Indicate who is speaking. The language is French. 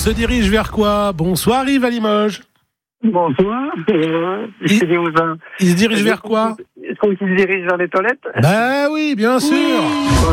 Speaker 1: se dirige vers quoi? Bonsoir Yves à Limoges.
Speaker 2: Bonsoir.
Speaker 1: Il se dirige vers quoi?
Speaker 2: Est-ce qu'on se dirige vers les toilettes?
Speaker 1: Bah oui, bien sûr.